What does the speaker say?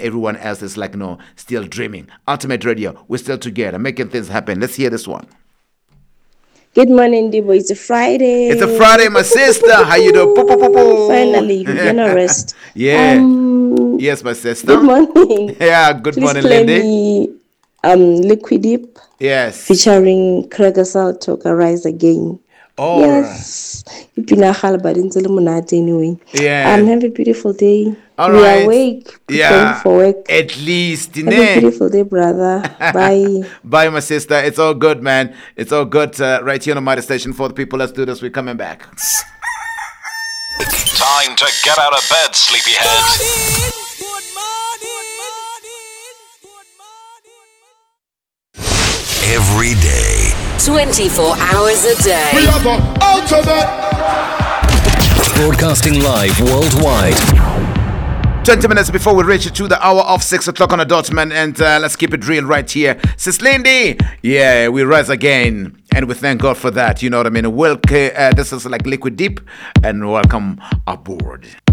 everyone else is like, no, still dreaming. Ultimate Radio, we're still together, making things happen. Let's hear this one. Good morning, Debo. It's a Friday. It's a Friday, my sister. How you doing? Finally, we're gonna rest. Yeah. Yes, my sister. Good morning. Yeah, good Please morning, play Lindy. me Liquid Deep Yes. featuring Craig Salto, Rise Again. Oh, yes. Anyway. yeah. Have a beautiful day. All we right. are awake. Yeah. Going for work. At least. Have a beautiful day, brother. Bye. Bye, my sister. It's all good, man. It's all good right here on the Mighty Station for the people. Let's do this. We're coming back. Time to get out of bed, sleepyhead. Every day. 24 hours a day. We are the ultimate. Broadcasting live worldwide. 20 minutes before we reach to the hour of 6 o'clock on the dot, man. And let's keep it real right here. Sis Lindy, yeah, we rise again. And we thank God for that. You know what I mean? This is like Liquid Deep. And welcome aboard.